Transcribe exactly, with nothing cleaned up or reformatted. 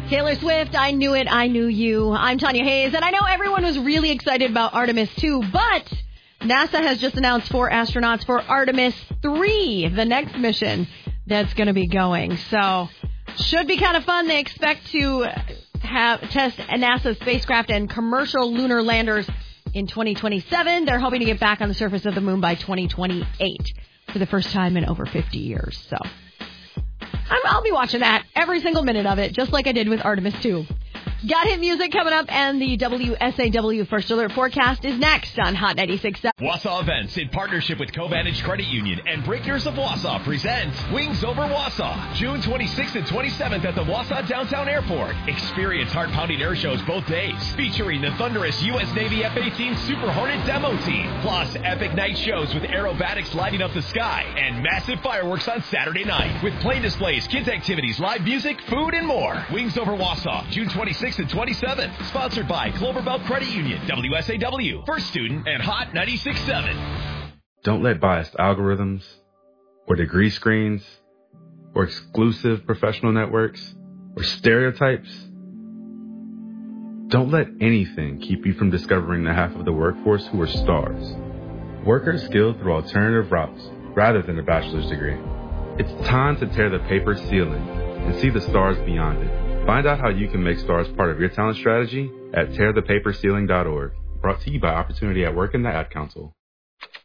Taylor Swift, I Knew It, I Knew You. I'm Tanya Hayes, and I know everyone was really excited about Artemis two, but NASA has just announced four astronauts for Artemis three, the next mission that's going to be going. So, should be kind of fun. They expect to have test NASA's spacecraft and commercial lunar landers in twenty twenty-seven. They're hoping to get back on the surface of the moon by twenty twenty-eight for the first time in over fifty years. So, I'm, I'll be watching that every single minute of it, just like I did with Artemis two. Got hit music coming up, and the W S A W First Alert forecast is next on Hot ninety-six point seven. Wausau Events, in partnership with Covantage Credit Union and Breakers of Wausau, presents Wings Over Wausau, June twenty-sixth and twenty-seventh at the Wausau Downtown Airport. Experience heart-pounding air shows both days, featuring the thunderous U S Navy F eighteen Super Hornet demo team, plus epic night shows with aerobatics lighting up the sky, and massive fireworks on Saturday night, with plane displays, kids activities, live music, food, and more. Wings Over Wausau, June twenty-sixth and twenty-seventh, sponsored by Cloverbelt Credit Union, W S A W, First Student, and Hot ninety-six point seven. Don't let biased algorithms, or degree screens, or exclusive professional networks, or stereotypes, don't let anything keep you from discovering the half of the workforce who are stars. Workers skilled through alternative routes rather than a bachelor's degree. It's time to tear the paper ceiling and see the stars beyond it. Find out how you can make stars part of your talent strategy at tear the paper ceiling dot org. Brought to you by Opportunity at Work and the Ad Council.